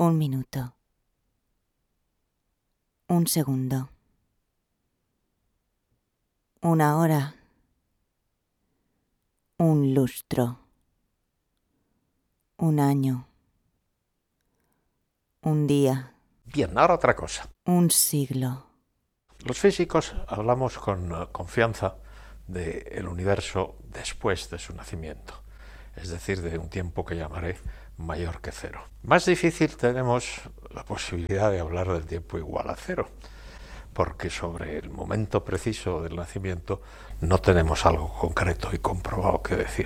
Un minuto. Un segundo. Una hora. Un lustro. Un año. Un día. Bien, ahora otra cosa. Un siglo. Los físicos hablamos con confianza del universo después de su nacimiento, es decir, de un tiempo que llamaré mayor que cero. Más difícil tenemos la posibilidad de hablar del tiempo igual a cero, porque sobre el momento preciso del nacimiento no tenemos algo concreto y comprobado que decir.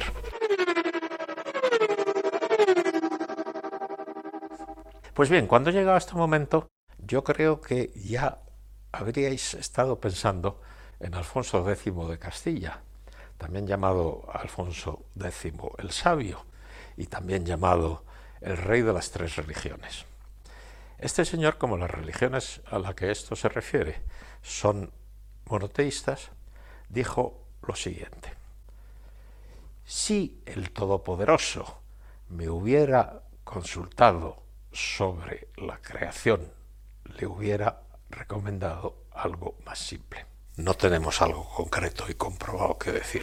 Pues bien, cuando he llegado a este momento, yo creo que ya habríais estado pensando en Alfonso X de Castilla, también llamado Alfonso X el Sabio y también llamado el Rey de las Tres Religiones. Este señor, como las religiones a las que esto se refiere son monoteístas, dijo lo siguiente: si el Todopoderoso me hubiera consultado sobre la creación, le hubiera recomendado algo más simple. No tenemos algo concreto y comprobado que decir.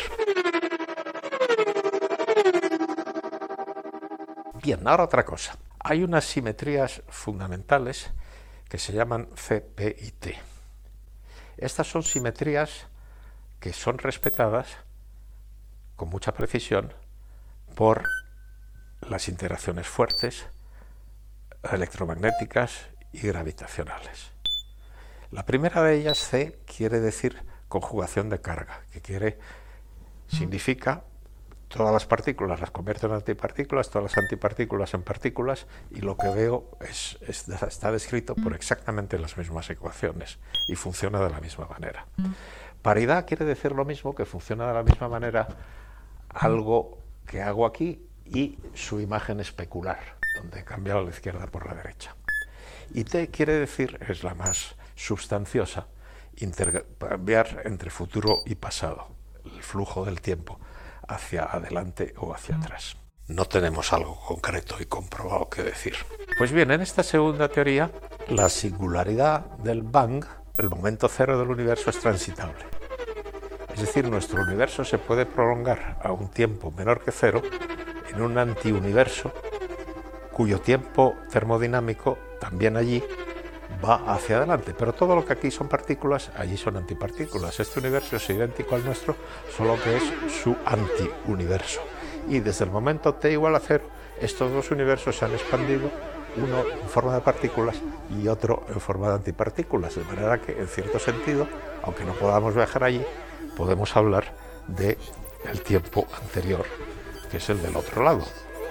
Bien, ahora otra cosa. Hay unas simetrías fundamentales que se llaman C, P y T. Estas son simetrías que son respetadas con mucha precisión por las interacciones fuertes, electromagnéticas y gravitacionales. La primera de ellas, C, quiere decir conjugación de carga, que significa todas las partículas las convierto en antipartículas, todas las antipartículas en partículas, y lo que veo está descrito por exactamente las mismas ecuaciones y funciona de la misma manera. Paridad quiere decir lo mismo, que funciona de la misma manera algo que hago aquí y su imagen especular, donde he cambiado la izquierda por la derecha. Y T quiere decir, es la más sustanciosa, intercambiar entre futuro y pasado, el flujo del tiempo hacia adelante o hacia atrás. No tenemos algo concreto y comprobado que decir. Pues bien, en esta segunda teoría, la singularidad del Bang, el momento cero del universo, es transitable. Es decir, nuestro universo se puede prolongar a un tiempo menor que cero en un antiuniverso cuyo tiempo termodinámico también allí va hacia adelante, pero todo lo que aquí son partículas, allí son antipartículas. Este universo es idéntico al nuestro, solo que es su antiuniverso. Y desde el momento t igual a cero, estos dos universos se han expandido, uno en forma de partículas y otro en forma de antipartículas, de manera que, en cierto sentido, aunque no podamos viajar allí, podemos hablar del tiempo anterior, que es el del otro lado.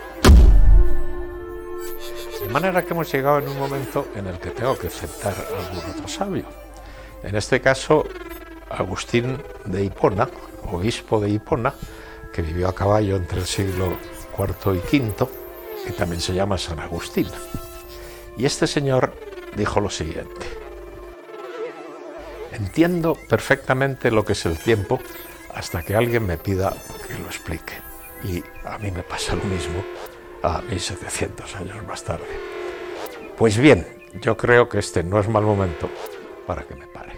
De manera que hemos llegado en un momento en el que tengo que citar a algún otro sabio. En este caso, Agustín de Hipona, obispo de Hipona, que vivió a caballo entre el siglo IV y V, que también se llama San Agustín. Y este señor dijo lo siguiente: entiendo perfectamente lo que es el tiempo hasta que alguien me pida que lo explique. Y a mí me pasa lo mismo a 1700 años más tarde. Pues bien, yo creo que este no es mal momento para que me pare.